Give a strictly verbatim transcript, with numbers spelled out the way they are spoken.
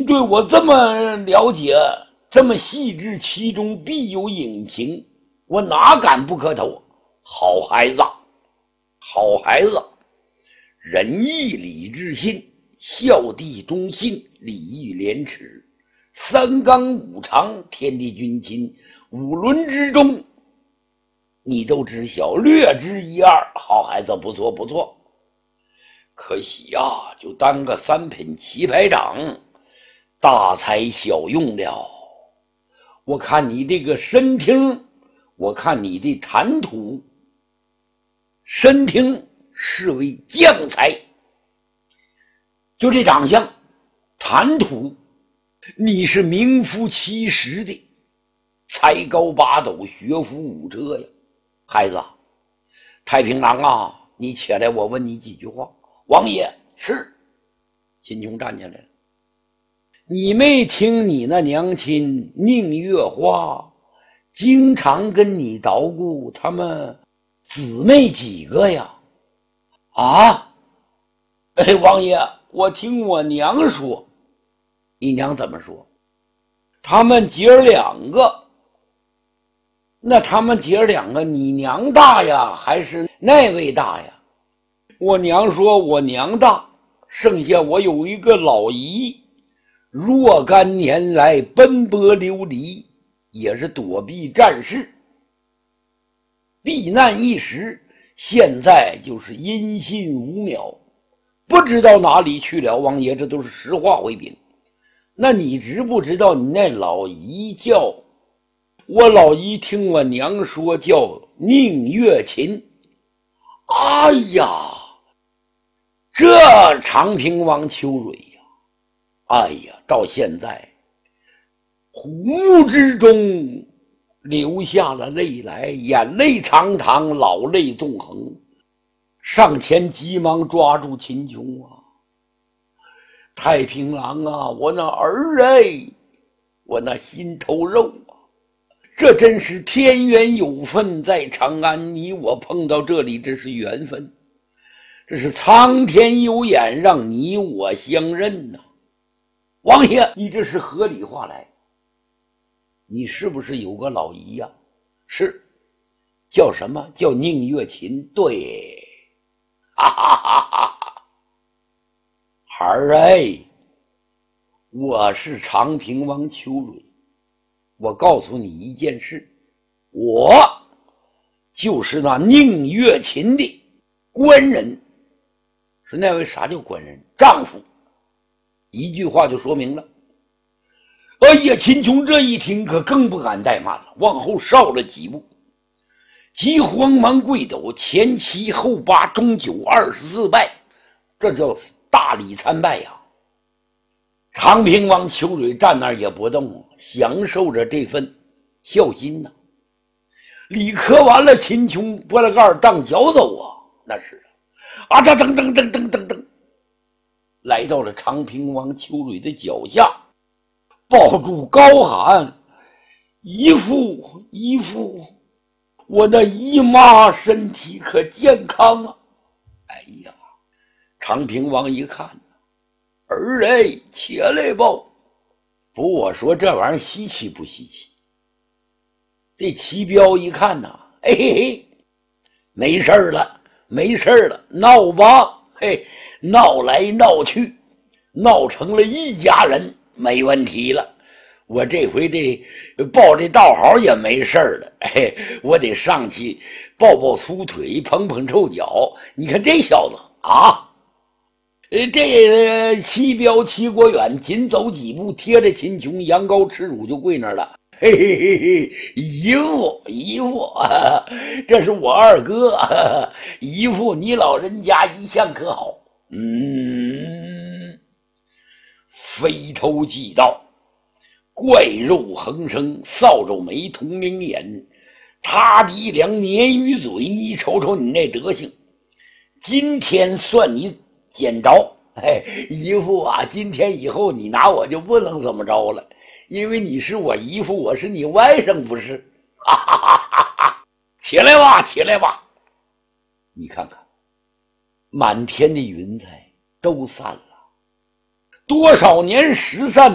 对我这么了解，这么细致，其中必有隐情，我哪敢不可投？好孩子，好孩子，仁义礼智信，孝悌忠信，礼义廉耻，三纲五常，天地君亲，五伦之中，你都知晓，略知一二。好孩子，不错不错。可惜呀，就当个三品棋牌长，大材小用了。我看你这个身听，我看你的谈吐，身听是为将才，就这长相，谈吐，你是名副其实的才高八斗，学富五车呀。孩子，太平郎啊，你起来，我问你几句话。王爷是。秦琼站起来了。你没听你那娘亲宁月花经常跟你捣鼓他们姊妹几个呀？啊？哎，王爷，我听我娘说。你娘怎么说？他们姐儿两个。那他们姐儿两个，你娘大呀，还是那位大呀？我娘说我娘大，剩下我有一个老姨，若干年来奔波流离，也是躲避战事，避难一时，现在就是音信无渺，不知道哪里去了。王爷，这都是实话为禀。那你知不知道你那老姨叫？我老姨听我娘说叫宁月琴。哎呀，这长平王秋蕊呀，哎呀，到现在虎目之中流下了泪来，眼泪长淌，老泪纵横，上前急忙抓住秦琼啊，太平郎啊，我那儿哎，我那心头肉啊，这真是天缘有份，在长安你我碰到这里，这是缘分，这是苍天有眼，让你我相认呐、啊。王爷，你这是合理话来？你是不是有个老姨呀、啊？是，叫什么？叫宁月琴。对，哈哈哈哈哈！孩儿哎，我是长平王秋蕊。我告诉你一件事，我就是那宁月琴的官人。是那位啥叫官人？丈夫。一句话就说明了。哎呀，秦琼这一听可更不敢怠慢了，往后稍了几步，急慌忙跪斗，前七后八中九二十四拜，这叫大礼参拜呀。长平王秋蕊站那儿也不动，享受着这份孝心呐、啊。礼磕完了，秦琼拨了盖当脚走啊，那是啊，这噔噔噔噔噔噔，来到了长平王秋蕊的脚下，抱住高喊：“姨父，姨父，我那姨妈身体可健康啊！”哎呀，长平王一看，儿哎，起来吧！不，我说这玩意儿稀奇不稀奇？这齐彪一看呐、啊，哎嘿嘿，没事了，没事了，闹吧！嘿，闹来闹去，闹成了一家人，没问题了。我这回这抱这道好也没事了，哎，我得上去抱抱粗腿，捧捧臭脚。你看这小子啊！呃，这齐彪齐国远紧走几步，贴着秦琼，羊羔耻辱就跪那儿了。嘿嘿嘿嘿，姨父姨父、啊，这是我二哥、啊、姨父，你老人家一向可好？嗯，飞头即到，怪肉横生，扫帚眉，铜铃眼，塌鼻梁，鲶鱼嘴，你瞅瞅你那德行，今天算你捡着。哎，姨父啊，今天以后你拿我就不能怎么着了，因为你是我姨父，我是你外甥，不是？哈哈哈哈哈！起来吧，起来吧！你看看，满天的云彩都散了，多少年时散